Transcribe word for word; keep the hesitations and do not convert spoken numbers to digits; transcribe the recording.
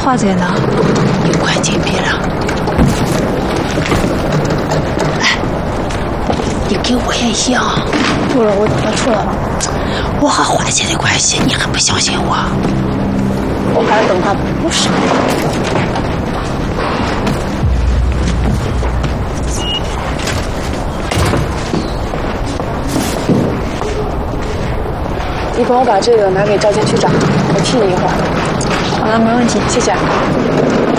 花在哪？ 你快进去了。哎，你给我也一样。 不了，我我错了。 我和花姐的关系，你还不相信我？ 我还是等他不是。 你帮我把这个拿给赵监区长，我替你一会儿。 好的，没问题， 谢谢。